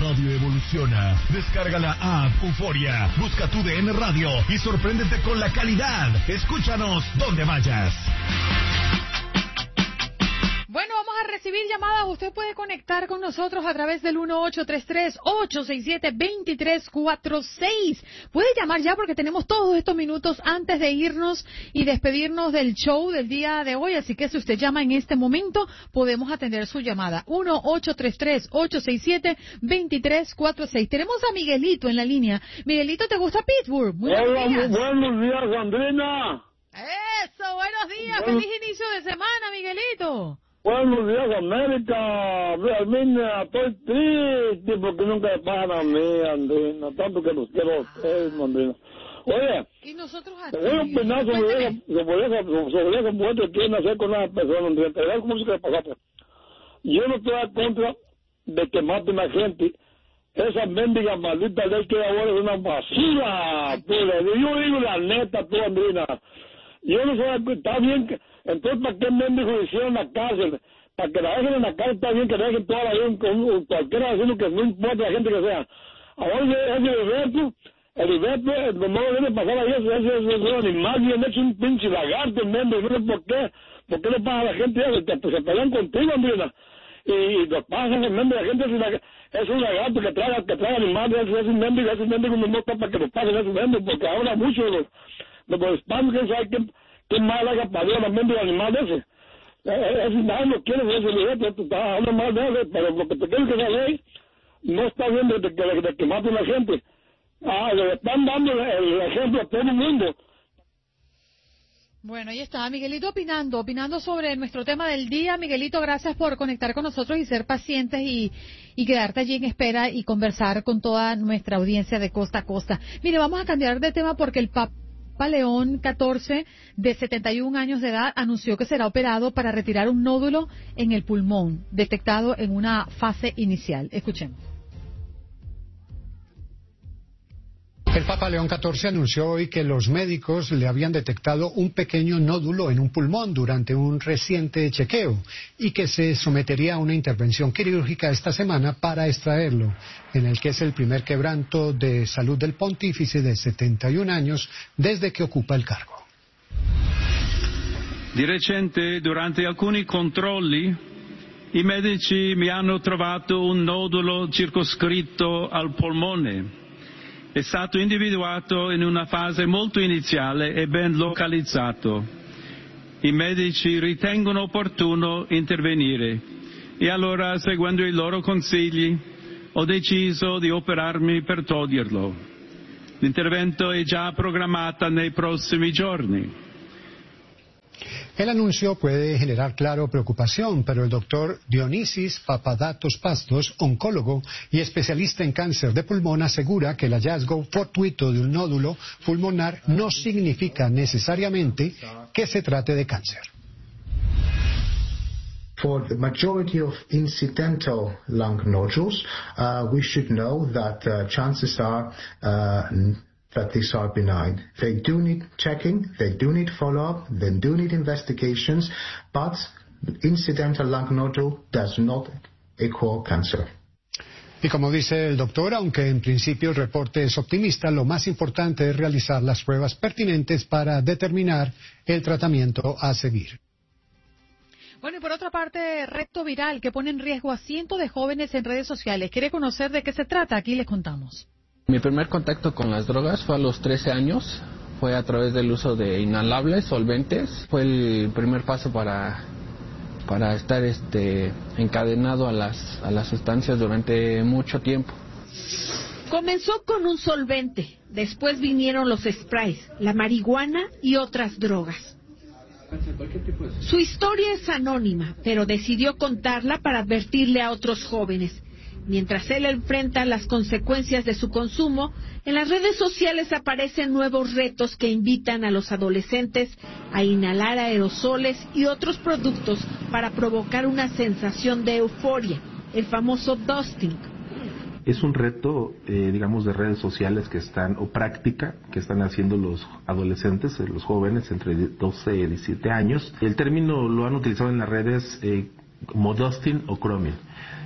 radio evoluciona. Descarga la app Euforia, busca tu DN Radio y sorpréndete con la calidad. Escúchanos donde vayas. Bueno, vamos a recibir llamadas. Usted puede conectar con nosotros a través del 1833-867-2346. Puede llamar ya porque tenemos todos estos minutos antes de irnos y despedirnos del show del día de hoy. Así que si usted llama en este momento, podemos atender su llamada. 1833-867-2346. Tenemos a Miguelito en la línea. Miguelito, ¿te gusta Pittsburgh? Muy buenos días. Buenos días, Sandrina. Eso, buenos días. Feliz inicio de semana, Miguelito. Buenos días, América. Realmente estoy triste porque nunca me pagan a mí, Andrina. Tanto que los quiero a ustedes, Andrina. Oye, ¿y nosotros te voy a opinar sobre eso que quieren hacer con las personas, Andrina. Te voy a decir cómo se pasaste. Yo no estoy en contra de que maten a gente. Esa mendiga maldita ley que ahora es una basura. Yo digo la neta, tú, Andrina. Yo no sé, está bien que... Entonces, ¿para qué mendigo hicieron la cárcel? Para que la dejen en la cárcel, está bien que la dejen toda la vida con cualquiera haciendo que no importa la gente que sea. Ahora ese Heriberto, no debe pasar ahí, ese animal bien hecho, un pinche lagarto, mendigo, no sé por qué no pasa la gente eso, se pelean contigo, Andrina, y los pasan el mendigo, la gente es un lagarto que traga animales, ese mendigo no está para que los pasen esos mendigos, porque ahora muchos de los hispanos que saben que qué mal haga para Dios la mente del animal ese. Nadie lo quiere de ese nivel, tú estás hablando mal de él, pero lo que te quiero que esa ley no está bien de que maten a la gente. Le están dando el ejemplo a todo el mundo. Bueno, ahí está Miguelito opinando sobre nuestro tema del día. Miguelito, gracias por conectar con nosotros y ser pacientes y quedarte allí en espera y conversar con toda nuestra audiencia de costa a costa. Mire, vamos a cambiar de tema porque el Papa León XIV, de 71 años de edad, anunció que será operado para retirar un nódulo en el pulmón, detectado en una fase inicial. Escuchemos. El Papa León XIV anunció hoy que los médicos le habían detectado un pequeño nódulo en un pulmón durante un reciente chequeo y que se sometería a una intervención quirúrgica esta semana para extraerlo, en el que es el primer quebranto de salud del pontífice de 71 años desde que ocupa il cargo. Di recente, durante alcuni controlli, i medici mi hanno trovato un nodulo circoscritto al polmone. È stato individuato in una fase molto iniziale e ben localizzato. I medici ritengono opportuno intervenire e allora, seguendo i loro consigli, ho deciso di operarmi per toglierlo. L'intervento è già programmato nei prossimi giorni. El anuncio puede generar, claro, preocupación, pero el doctor Dionisis Papadatos Pastos, oncólogo y especialista en cáncer de pulmón, asegura que el hallazgo fortuito de un nódulo pulmonar no significa necesariamente que se trate de cáncer. For the majority of incidental lung nodules, we should know that chances are that these are benign. They do need checking, they do need follow-up, they do need investigations, but incidental lung nodule does not equal cancer. Y como dice el doctor, aunque en principio el reporte es optimista, lo más importante es realizar las pruebas pertinentes para determinar el tratamiento a seguir. Bueno, y por otra parte, reto viral que pone en riesgo a cientos de jóvenes en redes sociales. ¿Quiere conocer de qué se trata? Aquí les contamos. Mi primer contacto con las drogas fue a los 13 años. Fue a través del uso de inhalables, solventes. Fue el primer paso para estar encadenado a las sustancias durante mucho tiempo. Comenzó con un solvente, después vinieron los sprays, la marihuana y otras drogas. Su historia es anónima, pero decidió contarla para advertirle a otros jóvenes. Mientras él enfrenta las consecuencias de su consumo, en las redes sociales aparecen nuevos retos que invitan a los adolescentes a inhalar aerosoles y otros productos para provocar una sensación de euforia, el famoso dusting. Es un reto, digamos, de redes sociales o práctica que están haciendo los adolescentes, los jóvenes entre 12 y 17 años. El término lo han utilizado en las redes como dusting o chroming.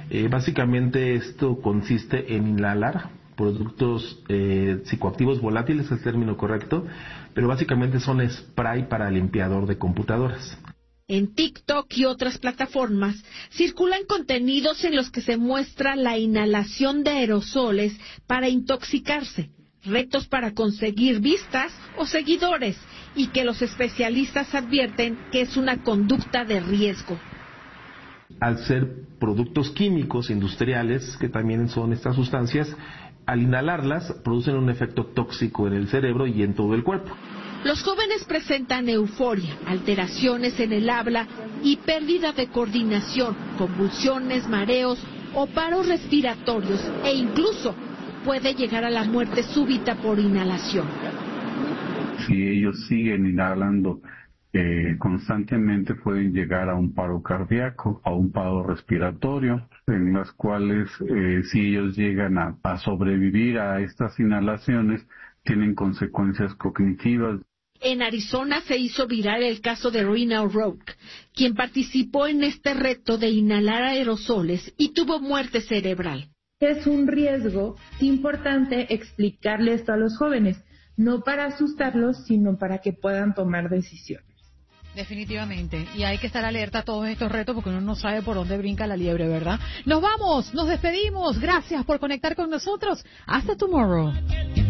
Básicamente esto consiste en inhalar productos psicoactivos volátiles, es el término correcto, pero básicamente son spray para limpiador de computadoras. En TikTok y otras plataformas circulan contenidos en los que se muestra la inhalación de aerosoles para intoxicarse, retos para conseguir vistas o seguidores, y que los especialistas advierten que es una conducta de riesgo. Al ser productos químicos industriales, que también son estas sustancias, al inhalarlas producen un efecto tóxico en el cerebro y en todo el cuerpo. Los jóvenes presentan euforia, alteraciones en el habla y pérdida de coordinación, convulsiones, mareos o paros respiratorios, e incluso puede llegar a la muerte súbita por inhalación. Si ellos siguen inhalando constantemente, pueden llegar a un paro cardíaco, a un paro respiratorio, en las cuales si ellos llegan a sobrevivir a estas inhalaciones, tienen consecuencias cognitivas. En Arizona se hizo viral el caso de Rena O'Rourke, quien participó en este reto de inhalar aerosoles y tuvo muerte cerebral. Es un riesgo importante explicarle esto a los jóvenes, no para asustarlos, sino para que puedan tomar decisiones. Definitivamente, y hay que estar alerta a todos estos retos porque uno no sabe por dónde brinca la liebre, ¿verdad? Nos vamos, nos despedimos, gracias por conectar con nosotros, hasta tomorrow.